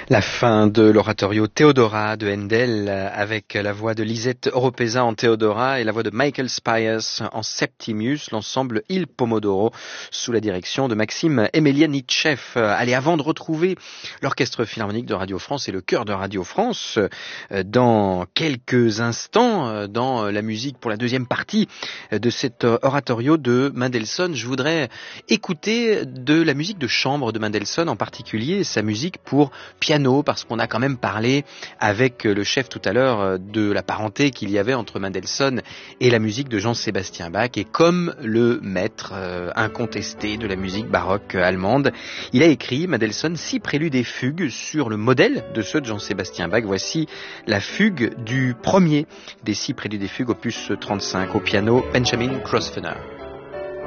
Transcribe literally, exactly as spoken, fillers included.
La fin de l'oratorio Théodora de Handel avec la voix de Lisette Oropesa en Théodora et la voix de Michael Spyers en Septimius, l'ensemble Il Pomodoro sous la direction de Maxime Emelianitchev. Allez, avant de retrouver l'Orchestre Philharmonique de Radio France et le Chœur de Radio France, dans quelques instants, dans la musique pour la deuxième partie de cet oratorio de Mendelssohn, je voudrais écouter de la musique de chambre de Mendelssohn, en particulier sa musique pour piano, parce qu'on a quand même parlé avec le chef tout à l'heure de la parenté qu'il y avait entre Mendelssohn et la musique de Jean-Sébastien Bach, et comme le maître euh, incontesté de la musique baroque allemande, il a écrit, Mendelssohn, six préludes et fugues sur le modèle de ceux de Jean-Sébastien Bach. Voici la fugue du premier des six préludes et fugues, opus trente-cinq, au piano, Benjamin Grosvenor.